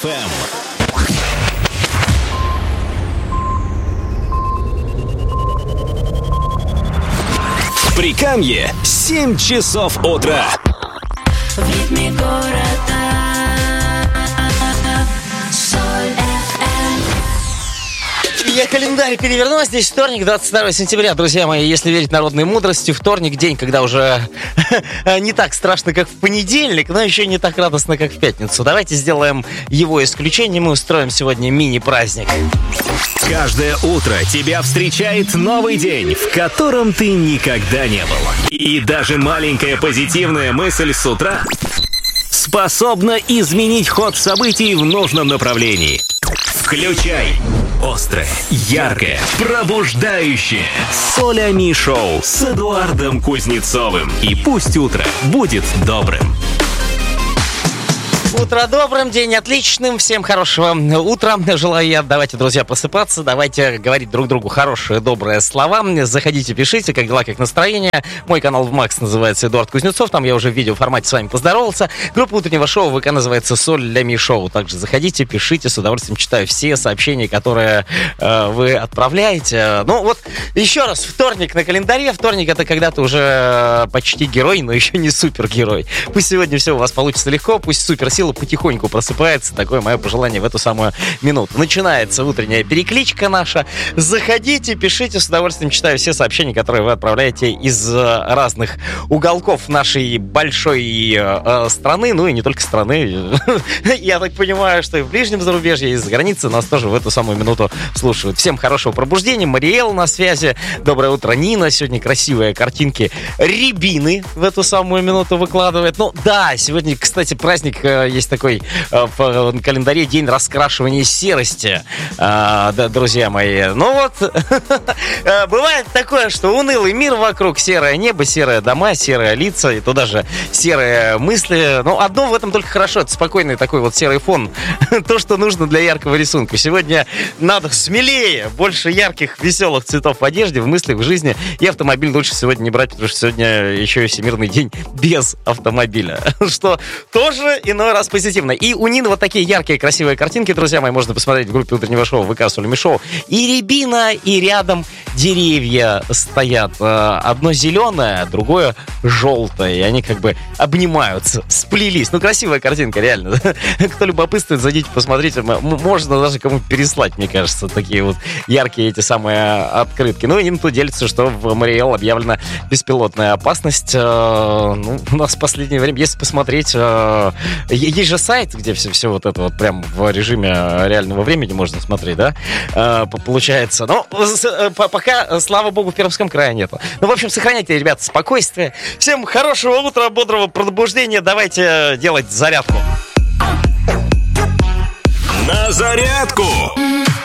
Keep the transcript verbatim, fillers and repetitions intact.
В Прикамье семь часов утра. В ритме города Соль эф эм. Я календарь переверну, здесь вторник, двадцать второе сентября, друзья мои, если верить народной мудрости, вторник день, когда уже не так страшно, как в понедельник, но еще не так радостно, как в пятницу. Давайте сделаем его исключение, мы устроим сегодня мини-праздник. Каждое утро тебя встречает новый день, в котором ты никогда не был. И даже маленькая позитивная мысль с утра способна изменить ход событий в нужном направлении. Включай острое, яркое, пробуждающее Солями шоу с Эдуардом Кузнецовым. И пусть утро будет добрым. Утро добрым, день отличным, всем хорошего утра желаю я. Давайте, друзья, просыпаться, давайте говорить друг другу хорошие, добрые слова. Заходите, пишите, как дела, как настроение. Мой канал в Макс называется Эдуард Кузнецов, там я уже в видеоформате с вами поздоровался. Группа утреннего шоу ВК называется Солями шоу. Также заходите, пишите, с удовольствием читаю все сообщения, которые э, вы отправляете. Ну вот, еще раз, вторник на календаре. Вторник — это когда ты уже почти герой, но еще не супергерой. Пусть сегодня все у вас получится легко, пусть суперсила потихоньку просыпается. Такое мое пожелание в эту самую минуту. Начинается утренняя перекличка наша. Заходите, пишите, с удовольствием читаю все сообщения, которые вы отправляете из разных уголков нашей большой э, страны, ну и не только страны. Я так понимаю, что и в ближнем зарубежье, и за границей нас тоже в эту самую минуту слушают. Всем хорошего пробуждения. Мариэл на связи. Доброе утро, Нина. Сегодня красивые картинки Рябины в эту самую минуту выкладывает. Ну да, сегодня, кстати, праздник есть такой в календаре, день раскрашивания серости, да, друзья мои. Ну вот, бывает такое, что унылый мир вокруг, серое небо, серые дома, серые лица, и туда же серые мысли. Ну, одно в этом только хорошо, это спокойный такой вот серый фон. То, что нужно для яркого рисунка. Сегодня надо смелее, больше ярких, веселых цветов в одежде, в мыслях, в жизни. И автомобиль лучше сегодня не брать, потому что сегодня еще и всемирный день без автомобиля. Что тоже иной раз позитивно. И у Нины вот такие яркие, красивые картинки, друзья мои, можно посмотреть в группе утреннего шоу ВК Солями шоу. И рябина, и рядом деревья стоят. Одно зеленое, другое желтое. И они как бы обнимаются, сплелись. Ну, красивая картинка, реально. Кто любопытствует, зайдите, посмотрите. Можно даже кому-то переслать, мне кажется, такие вот яркие эти самые открытки. Ну, и Нина тут делится, что в Мариэл объявлена беспилотная опасность. Ну, у нас в последнее время, если посмотреть, есть же сайт, где все, все вот это вот прям в режиме реального времени можно смотреть, да, получается. Но пока, слава богу, в Пермском крае нету. Ну, в общем, сохраняйте, ребята, спокойствие. Всем хорошего утра, бодрого пробуждения. Давайте делать зарядку. На зарядку!